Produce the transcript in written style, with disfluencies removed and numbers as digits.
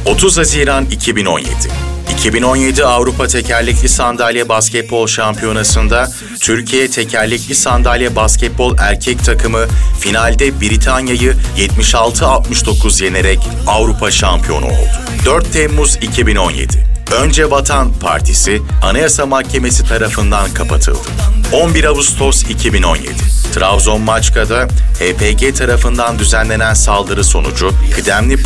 30 Haziran 2017. 2017 Avrupa Tekerlekli Sandalye Basketbol Şampiyonası'nda Türkiye Tekerlekli Sandalye Basketbol erkek takımı finalde Britanya'yı 76-69 yenerek Avrupa şampiyonu oldu. 4 Temmuz 2017. Önce Vatan Partisi Anayasa Mahkemesi tarafından kapatıldı. 11 Ağustos 2017. Trabzon Maçka'da HPG tarafından düzenlenen saldırı sonucu kıdemli